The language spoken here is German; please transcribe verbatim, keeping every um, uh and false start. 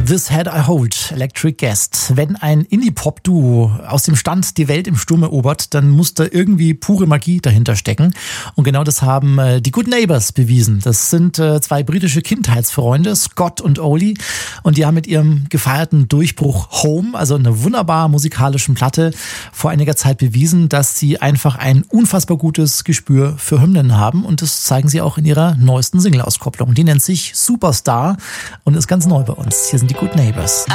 This Head I Hold, Electric Guest. Wenn ein Indie-Pop-Duo aus dem Stand die Welt im Sturm erobert, dann muss da irgendwie pure Magie dahinter stecken. Und genau das haben äh, die Good Neighbors bewiesen. Das sind äh, zwei britische Kindheitsfreunde, Scott und Oli. Und die haben mit ihrem gefeierten Durchbruch Home, also einer wunderbar musikalischen Platte, vor einiger Zeit bewiesen, dass sie einfach ein unfassbar gutes Gespür für Hymnen haben. Und das zeigen sie auch in ihrer neuesten Single-Auskopplung. Die nennt sich Superstar und ist ganz neu bei uns. Hier sind die Good Neighbors.